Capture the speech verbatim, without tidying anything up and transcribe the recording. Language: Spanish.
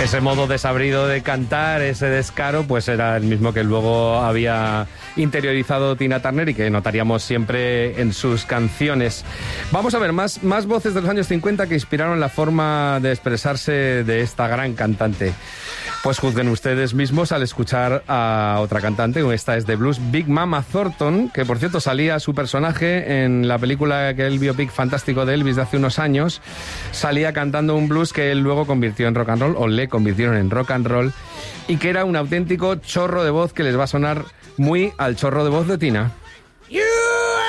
ese modo desabrido de cantar, ese descaro, pues era el mismo que luego había interiorizado Tina Turner y que notaríamos siempre en sus canciones. Vamos a ver, más, más voces de los años cincuenta que inspiraron la forma de expresarse de esta gran cantante. Pues juzguen ustedes mismos al escuchar a otra cantante, esta es de blues, Big Mama Thornton, que por cierto salía su personaje en la película, aquel biopic fantástico de Elvis de hace unos años, salía cantando un blues que él luego convirtió en rock and roll, o le convirtieron en rock and roll, y que era un auténtico chorro de voz que les va a sonar muy al chorro de voz de Tina.